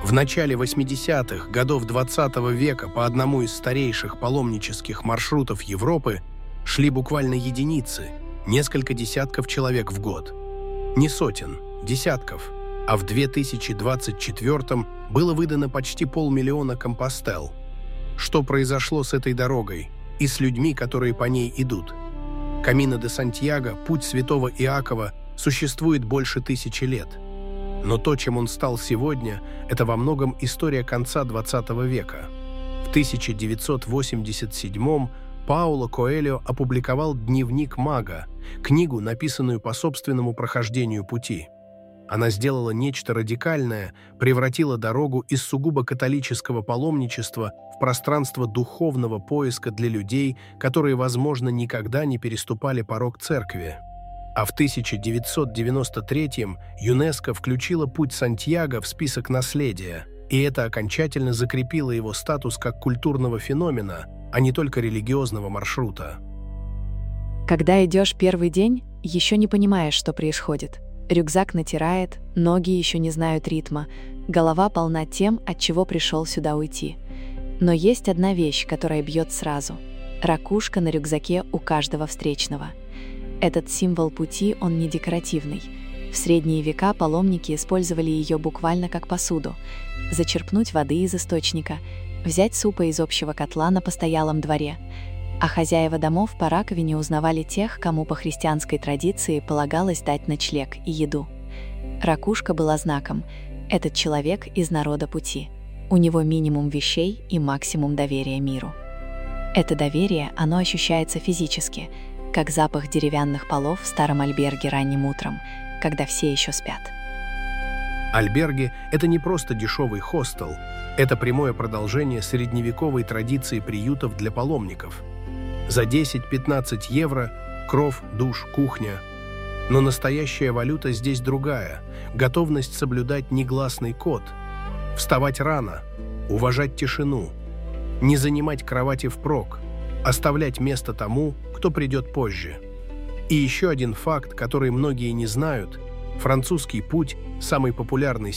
В начале 80-х годов XX века по одному из старейших паломнических маршрутов Европы шли буквально единицы, несколько десятков человек в год. Не сотен, десятков. А в 2024-м было выдано почти 500 000 компостел. Что произошло с этой дорогой и с людьми, которые по ней идут? Камино де Сантьяго, путь святого Иакова, существует больше 1000 лет. Но то, чем он стал сегодня, это во многом история конца XX века. В 1987-м Пауло Коэльо опубликовал «Дневник мага», книгу, написанную по собственному прохождению пути. Она сделала нечто радикальное, превратила дорогу из сугубо католического паломничества в пространство духовного поиска для людей, которые, возможно, никогда не переступали порог церкви. А в 1993-м ЮНЕСКО включила путь Сантьяго в список наследия, и это окончательно закрепило его статус как культурного феномена, а не только религиозного маршрута. Когда идешь первый день, еще не понимаешь, что происходит. Рюкзак натирает, ноги еще не знают ритма, голова полна тем, от чего пришел сюда уйти. Но есть одна вещь, которая бьет сразу. Ракушка на рюкзаке у каждого встречного. Этот символ пути, он не декоративный. В средние века паломники использовали ее буквально как посуду. Зачерпнуть воды из источника, взять супа из общего котла на постоялом дворе. А хозяева домов по раковине узнавали тех, кому по христианской традиции полагалось дать ночлег и еду. Ракушка была знаком: этот человек из народа пути. У него минимум вещей и максимум доверия миру. Это доверие, оно ощущается физически, как запах деревянных полов в старом альберге ранним утром, когда все еще спят. Альберги – это не просто дешевый хостел, это прямое продолжение средневековой традиции приютов для паломников. За 10-15 евро – кров, душ, кухня. Но настоящая валюта здесь другая – готовность соблюдать негласный код, вставать рано, уважать тишину, не занимать кровати впрок, оставлять место тому, кто придет позже. И еще один факт, который многие не знают: французский путь – самый популярный